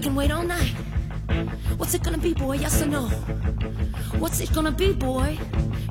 can wait all night. What's it gonna be, boy? Yes or no? What's it gonna be, boy?